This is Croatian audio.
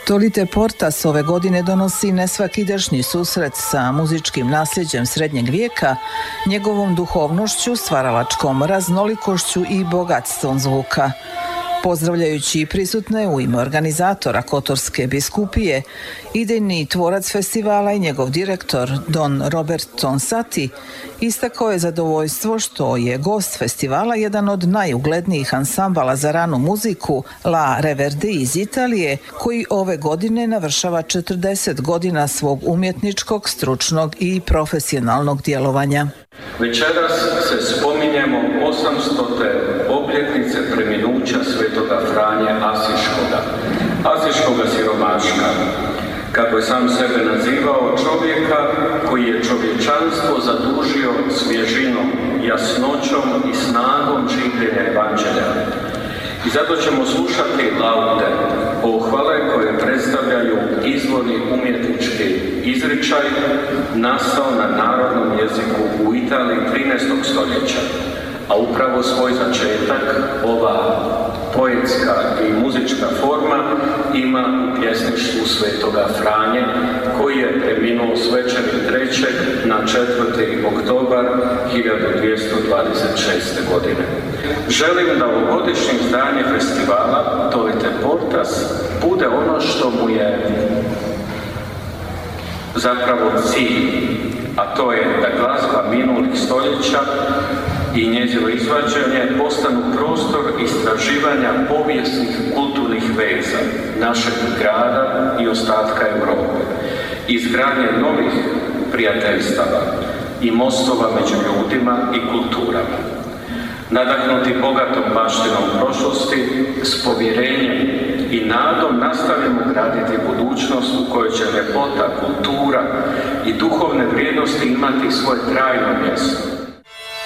Tolite Portas ove godine donosi nesvakidašnji susret sa muzičkim nasljeđem srednjeg vijeka, njegovom duhovnošću, stvaralačkom raznolikošću i bogatstvom zvuka. Pozdravljajući prisutne u ime organizatora Kotorske biskupije, idejni tvorac festivala i njegov direktor Don Robert Tonsati istakao je zadovoljstvo što je gost festivala jedan od najuglednijih ansambala za ranu muziku La Reverdi iz Italije, koji ove godine navršava 40 godina svog umjetničkog, stručnog i profesionalnog djelovanja. Večeras se spominjemo 800. obljetnice preminuća svetoga Franje Asiškoga siromaška, kako je sam sebe nazivao, čovjeka koji je čovječanstvo zadužio svježinom, jasnoćom i snagom čitanja evanđelja. I zato ćemo slušati laude, pohvale koje predstavljaju izvorni umjetnički izričaj nastao na narodnom jeziku u Italiji 13. stoljeća, a upravo svoj začetak ova poetska i muzička forma ima u pjesništvu svetoga Franje, koji je preminuo svečani 3. na 4. oktobar 1226. godine. Želim da ovogodišnje izdanje festivala Tolite Portas bude ono što mu je zapravo cilj, a to je da glazba minulih stoljeća i njezino izvađanje postanu prostor istraživanja povijesnih kulturnih veza našeg grada i ostatka Europe, izgradnje novih prijateljstava i mostova među ljudima i kulturama. Nadahnuti bogatom baštinom prošlosti, s povjerenjem i nadom nastavljamo graditi budućnost u kojoj će ljepota, kultura i duhovne vrijednosti imati svoje trajno mjesto.